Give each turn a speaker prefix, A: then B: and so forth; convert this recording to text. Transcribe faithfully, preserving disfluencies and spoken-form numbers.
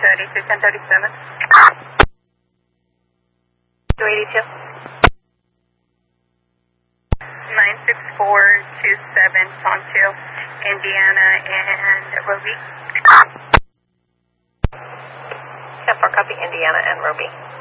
A: two eighty-two, ten thirty-seven. two eighty-two. nine six four two seven, Poncho, Indiana, and Roby.
B: ten four, copy, Indiana and Roby.